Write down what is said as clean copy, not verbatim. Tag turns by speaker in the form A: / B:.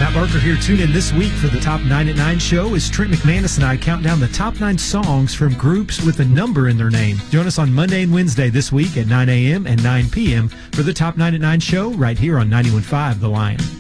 A: Matt Barker here. Tune in this week for the Top 9 at 9 show as Trent McManus and I count down the top 9 songs from groups with a number in their name. Join us on Monday and Wednesday this week at 9 a.m. and 9 p.m. for the Top 9 at 9 show right here on 91.5 The Lion.